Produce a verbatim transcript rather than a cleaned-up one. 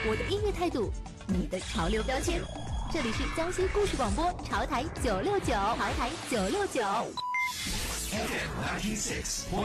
我的音乐态度，你的潮流标签。这里是江西故事广播潮台九六九，潮台九六九。